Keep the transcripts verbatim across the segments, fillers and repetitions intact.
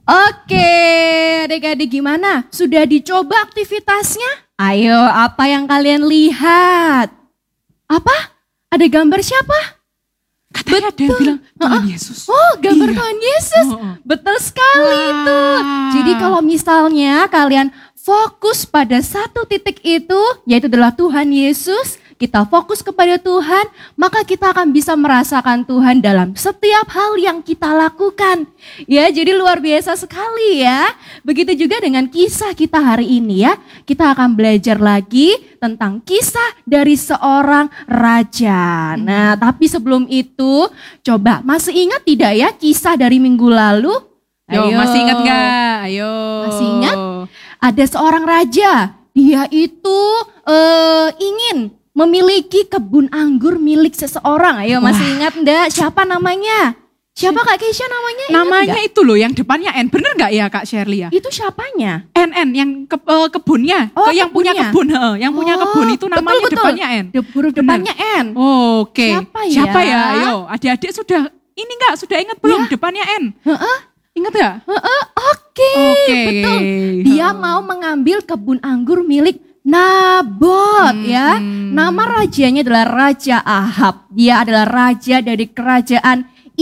Oke, adik-adik gimana? Sudah dicoba aktivitasnya? Ayo, apa yang kalian lihat? Apa? Ada gambar siapa? Katanya ada yang bilang Tuhan Yesus. Oh, gambar Iya. Tuhan Yesus. Oh, oh. Betul sekali Wah. itu. Jadi kalau misalnya kalian fokus pada satu titik itu, yaitu adalah Tuhan Yesus, kita fokus kepada Tuhan, maka kita akan bisa merasakan Tuhan dalam setiap hal yang kita lakukan. Ya, jadi luar biasa sekali ya. Begitu juga dengan kisah kita hari ini ya. Kita akan belajar lagi tentang kisah dari seorang raja. Nah, tapi sebelum itu, coba masih ingat tidak ya kisah dari minggu lalu? Yo, masih ingat gak? Ayo. Masih ingat? Ada seorang raja, dia itu uh, ingin memiliki kebun anggur milik seseorang. Ayo, masih Wah. ingat enggak? Siapa namanya? Siapa Kak Keisha namanya? Ingat Namanya enggak? itu loh yang depannya N. Bener gak ya Kak Shirley ya? Itu siapanya? N N yang ke, eh, kebunnya. Oh, Ke yang punya kebunnya. kebun. Heeh, yang punya Oh, kebun itu namanya betul, betul. depannya N. De- huruf Bener. depannya N. Oke. Siapa ya? Siapa ya? Ayo, adik-adik sudah ini enggak? Sudah ingat belum Ya. depannya N? Heeh. Ingat gak? Heeh, Oke, Oke. betul. Dia mau mengambil kebun anggur milik Nabot Hmm. ya. Nama rajanya adalah Raja Ahab. Dia adalah raja dari kerajaan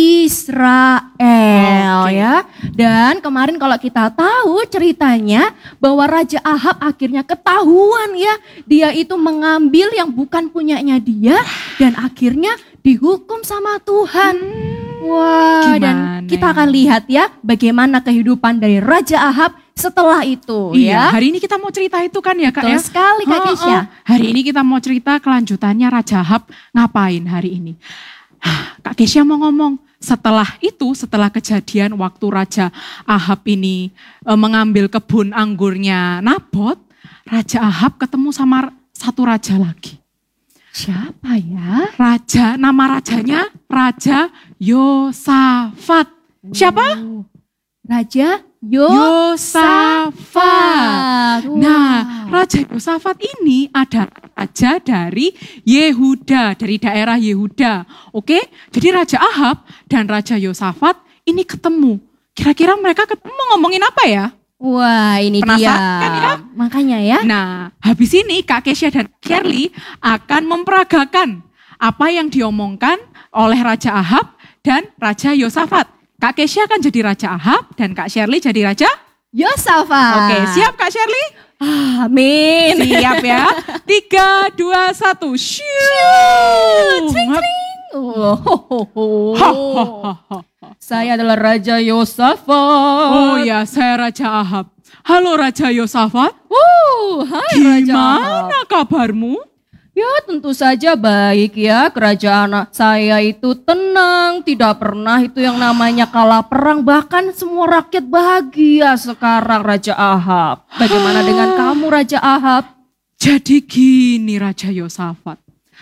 Israel Oke. ya. Dan kemarin kalau kita tahu ceritanya bahwa Raja Ahab akhirnya ketahuan ya. Dia itu mengambil yang bukan punyanya dia dan akhirnya dihukum sama Tuhan. Wah, dan Gimana kita ya? akan lihat ya bagaimana kehidupan dari Raja Ahab setelah itu Iya, ya. hari ini kita mau cerita itu kan ya Kak Betul ya? sekali Kak Oh, Keisha. oh. Hari ini kita mau cerita kelanjutannya Raja Ahab ngapain hari ini. Hah, Kak Keisha mau ngomong, setelah itu, setelah kejadian waktu Raja Ahab ini e, mengambil kebun anggurnya Nabot, Raja Ahab ketemu sama satu raja lagi. Siapa ya? Raja, nama rajanya Raja Yosafat. Siapa? Oh, Raja Yosafat. Yosafat. Nah, Raja Yosafat ini ada raja dari Yehuda, dari daerah Yehuda. Oke, jadi Raja Ahab dan Raja Yosafat ini ketemu. Kira-kira mereka ketemu ngomongin apa ya? Wah, ini dia. Penasaran kan ya? Makanya ya. Nah, habis ini Kak Keisha dan Shirley akan memperagakan apa yang diomongkan oleh Raja Ahab dan Raja Yosafat. Kak Keisha akan jadi Raja Ahab dan Kak Shirley jadi Raja. Yosafat. Oke, siap Kak Shirley? Amin. Siap ya. Tiga, dua, satu. Shoot. Oh, ho, ho, ho. Hahaha. Saya adalah Raja Yosafat. Oh ya, saya Raja Ahab. Halo Raja Yosafat. Uh, hai Raja Ahab. Gimana kabarmu? Ya tentu saja baik ya, kerajaan saya itu tenang, tidak pernah itu yang namanya kalah perang, bahkan semua rakyat bahagia sekarang Raja Ahab. Bagaimana dengan kamu Raja Ahab? Jadi gini Raja Yosafat.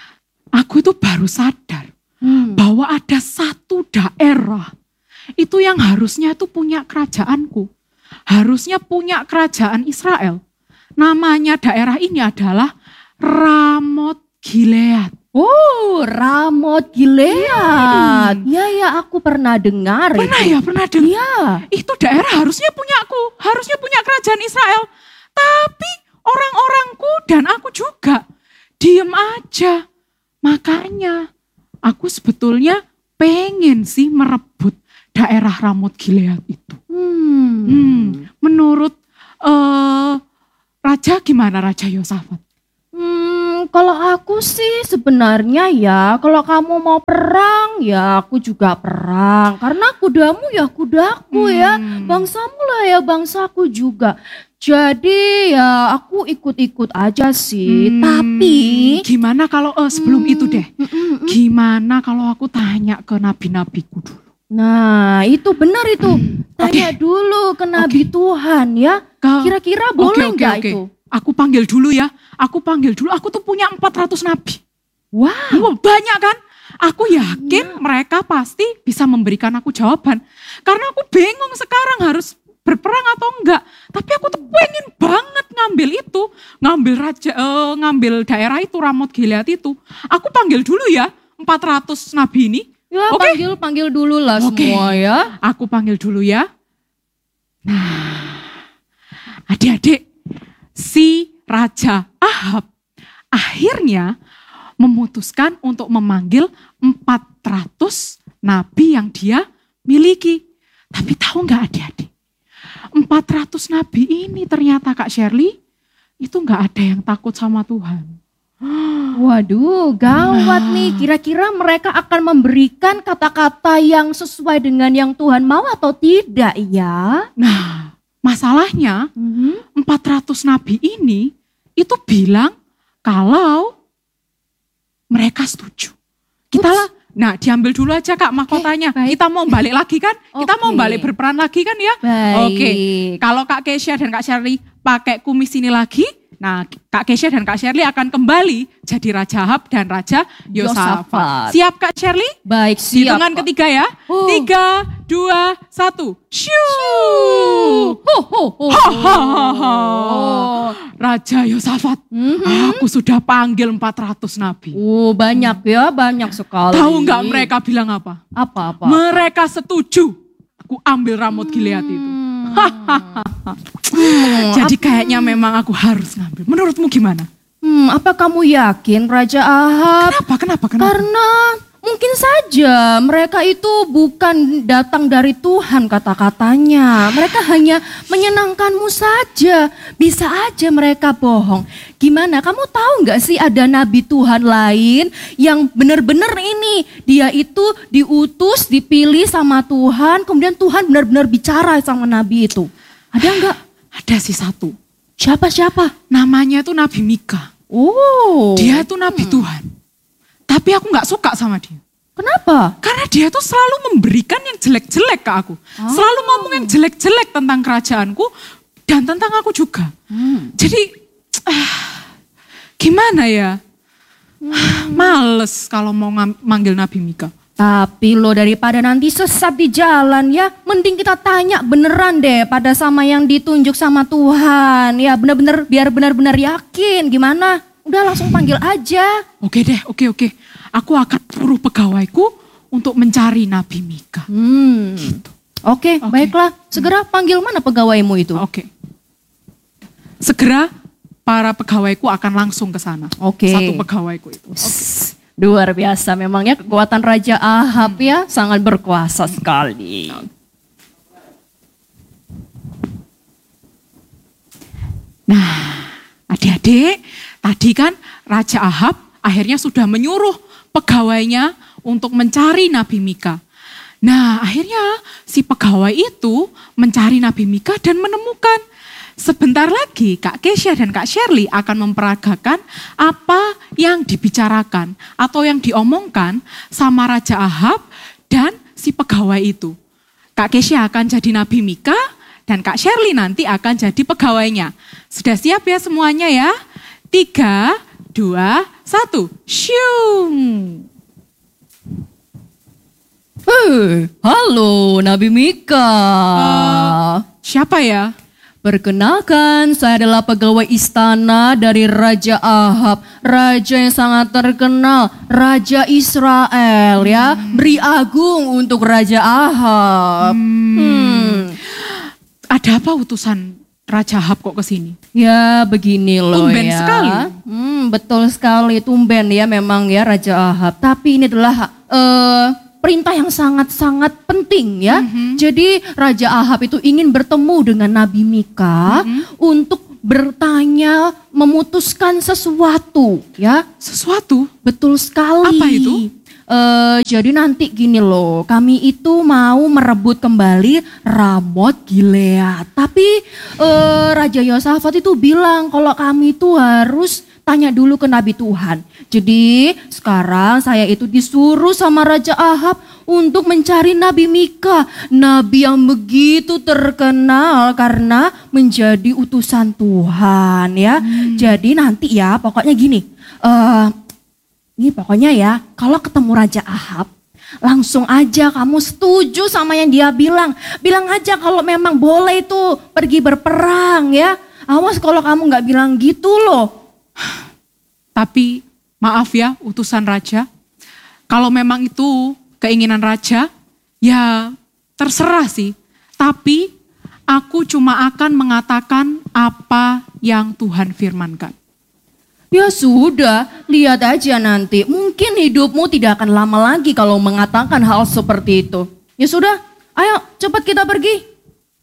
Aku itu baru sadar Hmm. bahwa ada satu daerah itu yang harusnya itu punya kerajaanku. Harusnya punya kerajaan Israel. Namanya daerah ini adalah Ramot Gilead. Oh, Ramot Gilead. Ya ya, aku pernah dengar Pernah itu. ya, pernah dengar. Iya. Itu daerah harusnya punya aku, harusnya punya kerajaan Israel. Tapi orang-orangku dan aku juga diem aja. Makanya aku sebetulnya pengen sih merebut daerah Ramot Gilead itu. Hmm. Hmm, menurut eh, Raja gimana Raja Yosafat? Hmm, kalau aku sih sebenarnya ya, kalau kamu mau perang ya aku juga perang. Karena kudamu ya kudaku ya, Hmm. bangsamu lah ya bangsaku juga. Jadi ya aku ikut-ikut aja sih, Hmm, tapi gimana kalau eh, sebelum Hmm, itu deh? mm, mm, mm. Gimana kalau aku tanya ke nabi-nabiku dulu? Nah itu benar itu, tanya dulu ke Nabi Tuhan ya, Ke- kira-kira Oke, boleh oke, nggak oke. itu? Aku panggil dulu ya. Aku panggil dulu. Aku tuh punya empat ratus nabi. Wow, Wah, banyak kan? Aku yakin mereka pasti bisa memberikan aku jawaban. Karena aku bingung sekarang harus berperang atau enggak. Tapi aku tuh pengen banget ngambil itu. Ngambil raja, eh, ngambil daerah itu, Ramot Gilead itu. Aku panggil dulu ya empat ratus nabi ini. ya Oke. panggil-panggil dulu lah Oke. semua ya. Aku panggil dulu ya. Adik-adik, si Raja Ahab akhirnya memutuskan untuk memanggil empat ratus nabi yang dia miliki. Tapi tahu nggak adik-adik? empat ratus nabi ini ternyata Kak Shirley, itu nggak ada yang takut sama Tuhan. Waduh, gawat Nah. nih. Kira-kira mereka akan memberikan kata-kata yang sesuai dengan yang Tuhan mau atau tidak ya? Nah, masalahnya Mhm. empat ratus nabi ini itu bilang kalau mereka setuju. Kita Ups. lah, nah diambil dulu aja Kak mahkotanya. baik. Kita mau balik lagi kan? Kita mau Oke. balik berperan lagi kan ya? Baik. Oke, kalau Kak Kesha dan Kak Shirley pakai kumis ini lagi, nah Kak Kesha dan Kak Shirley akan kembali jadi Raja Ahab dan Raja Yosafat. Yosafat. Siap Kak Shirley? Baik, siap. Hitungan ketiga ya. Oh. Tiga, dua, satu. Shoo! Ho, ho, ho. Hahaha. Raja Yosafat, Mhm. aku sudah panggil empat ratus nabi. Oh, banyak ya, banyak sekali. Tahu nggak mereka bilang apa? Apa-apa? Mereka setuju. Aku ambil Ramot Gilead itu. Jadi kayaknya memang aku harus ngambil. Menurutmu gimana? Hmm, apa kamu yakin Raja Ahab? Kenapa? Kenapa? Kenapa? Karena mungkin saja mereka itu bukan datang dari Tuhan kata-katanya. Mereka hanya menyenangkanmu saja. Bisa aja mereka bohong. Gimana? Kamu tahu nggak sih ada nabi Tuhan lain yang benar-benar ini. Dia itu diutus, dipilih sama Tuhan. Kemudian Tuhan benar-benar bicara sama nabi itu. Ada nggak? Ada sih satu. Siapa-siapa? Namanya tuh Nabi Mika. Oh. Dia tuh Nabi Tuhan. Tapi aku nggak suka sama dia. Kenapa? Karena dia tuh selalu memberikan yang jelek-jelek ke aku. Selalu ngomong yang jelek-jelek tentang kerajaanku dan tentang aku juga. Hmm. Jadi ah, gimana ya? Ah, males kalau mau ngam- manggil Nabi Mika. Tapi lo daripada nanti sesat di jalan ya, mending kita tanya beneran deh pada sama yang ditunjuk sama Tuhan. Ya bener-bener biar benar-benar yakin gimana. Udah langsung panggil aja. Oke deh, oke oke. Aku akan suruh pegawaiku untuk mencari Nabi Mika. Hmm. Oke, Oke. baiklah. Segera panggil mana pegawaimu itu? Oke. Segera para pegawaiku akan langsung ke sana. Oke. Satu pegawaiku itu. Oke. Sss, luar biasa memangnya kekuatan Raja Ahab ya sangat berkuasa sekali. Nah, adik-adik, tadi kan Raja Ahab akhirnya sudah menyuruh pegawainya untuk mencari Nabi Mika. Nah, akhirnya si pegawai itu mencari Nabi Mika dan menemukan. Sebentar lagi Kak Kesha dan Kak Shirley akan memperagakan apa yang dibicarakan atau yang diomongkan sama Raja Ahab dan si pegawai itu. Kak Kesha akan jadi Nabi Mika dan Kak Shirley nanti akan jadi pegawainya. Sudah siap ya semuanya ya? Tiga, dua, satu. Syung. Hei, halo Nabi Mika. Eh, Siapa ya? Perkenalkan, saya adalah pegawai istana dari Raja Ahab. Raja yang sangat terkenal, Raja Israel ya. Beri agung untuk Raja Ahab. Hmm. Ada apa utusan Raja Ahab kok ke sini? Ya begini loh Tumben ya. sekali. Hmm, betul sekali, tumben ya memang ya Raja Ahab. Tapi ini adalah eh, perintah yang sangat-sangat penting ya. Jadi Raja Ahab itu ingin bertemu dengan Nabi Mika untuk bertanya, memutuskan sesuatu ya. Sesuatu? Betul sekali. Apa itu? Eh, jadi nanti gini loh, kami itu mau merebut kembali Ramot Gilead. Tapi eh, Raja Yosafat itu bilang kalau kami itu harus tanya dulu ke Nabi Tuhan. Jadi sekarang saya itu disuruh sama Raja Ahab untuk mencari Nabi Mika. Nabi yang begitu terkenal karena menjadi utusan Tuhan ya. Jadi nanti ya pokoknya gini. eh Ini pokoknya ya, kalau ketemu Raja Ahab, langsung aja kamu setuju sama yang dia bilang. Bilang aja kalau memang boleh itu pergi berperang ya. Awas kalau kamu nggak bilang gitu loh. Tapi maaf ya utusan raja, kalau memang itu keinginan raja, ya terserah sih. Tapi aku cuma akan mengatakan apa yang Tuhan firmankan. Ya sudah, lihat aja nanti. Mungkin hidupmu tidak akan lama lagi kalau mengatakan hal seperti itu. Ya sudah, ayo cepat kita pergi.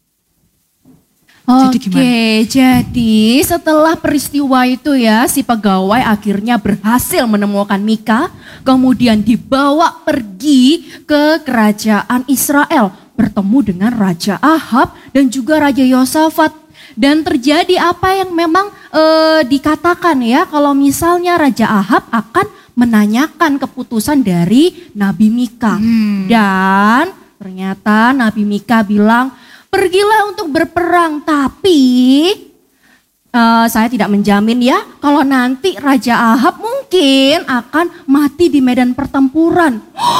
Jadi Oke, gimana? jadi setelah peristiwa itu ya, si pegawai akhirnya berhasil menemukan Mika, kemudian dibawa pergi ke kerajaan Israel, bertemu dengan Raja Ahab dan juga Raja Yosafat. Dan terjadi apa yang memang eh, dikatakan ya, kalau misalnya Raja Ahab akan menanyakan keputusan dari Nabi Mika. Hmm. Dan ternyata Nabi Mika bilang, pergilah untuk berperang, tapi uh, saya tidak menjamin ya kalau nanti Raja Ahab mungkin akan mati di medan pertempuran.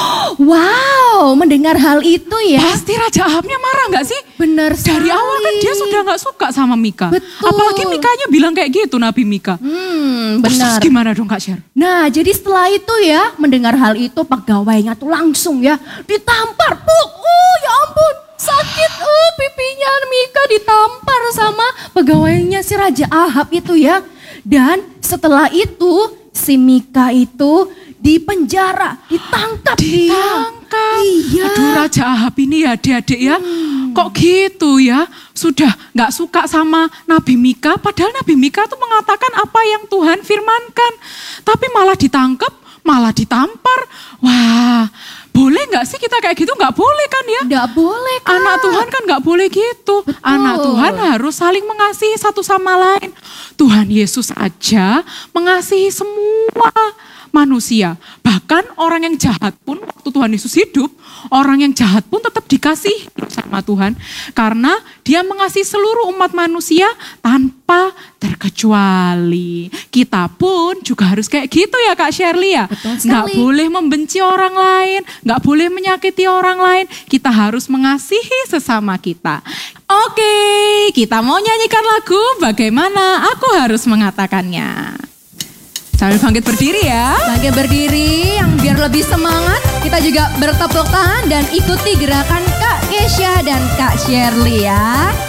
Wow, mendengar hal itu ya. Pasti Raja Ahabnya marah gak sih? Benar sekali. Dari awal kan dia sudah gak suka sama Mika. Betul. Apalagi Mikanya bilang kayak gitu, Nabi Mika. Hmm, Terus benar. gimana dong Kak Sher? Nah, jadi setelah itu ya, mendengar hal itu pegawainya tuh langsung ya ditampar. Puk, oh ya ampun, sakit oh pipinya Mika ditampar sama pegawainya si Raja Ahab itu ya. Dan setelah itu si Mika itu dipenjara, ditangkap dia. Ditangkap. Iya. Aduh Raja Ahab ini ya adik-adik ya. Hmm. Kok gitu ya? Sudah gak suka sama Nabi Mika. Padahal Nabi Mika tuh mengatakan apa yang Tuhan firmankan. Tapi malah ditangkap, malah ditampar. Wah, boleh gak sih kita kayak gitu? Gak boleh kan ya? Nggak boleh Kak. Anak Tuhan kan gak boleh gitu. Betul. Anak Tuhan harus saling mengasihi satu sama lain. Tuhan Yesus aja mengasihi semua manusia. Bahkan orang yang jahat pun waktu Tuhan Yesus hidup, orang yang jahat pun tetap dikasihi sama Tuhan. Karena dia mengasihi seluruh umat manusia tanpa terkecuali. Kita pun juga harus kayak gitu ya Kak Shirley ya. Betul Nggak sekali. boleh membenci orang lain, nggak boleh menyakiti orang lain. Kita harus mengasihi sesama kita. Oke, kita mau nyanyikan lagu Bagaimana Aku Harus Mengatakannya. Sambil bangkit berdiri ya. Bangkit berdiri yang biar lebih semangat. Kita juga bertepuk tangan dan ikuti gerakan Kak Kesha dan Kak Shirley ya.